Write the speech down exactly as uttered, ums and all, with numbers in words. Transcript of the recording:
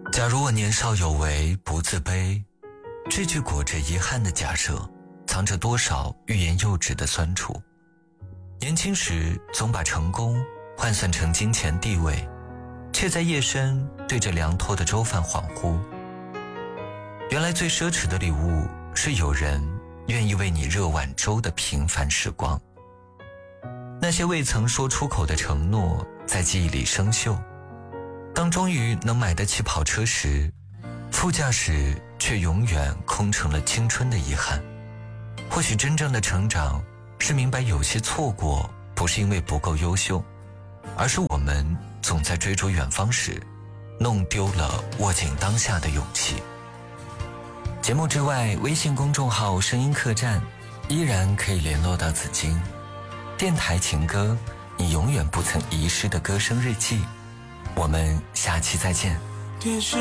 假如我年少有为不自卑，这句裹着遗憾的假设，藏着多少欲言又止的酸楚。年轻时总把成功换算成金钱地位，却在夜深对着凉透的粥饭恍惚。原来最奢侈的礼物，是有人愿意为你热碗粥的平凡时光。那些未曾说出口的承诺，在记忆里生锈。当终于能买得起跑车时，副驾驶却永远空成了青春的遗憾。或许真正的成长，是明白有些错过不是因为不够优秀，而是我们总在追逐远方时，弄丢了握紧当下的勇气。节目之外，微信公众号声音客栈依然可以联络到紫金。电台情歌，你永远不曾遗失的歌声日记。我们下期再见。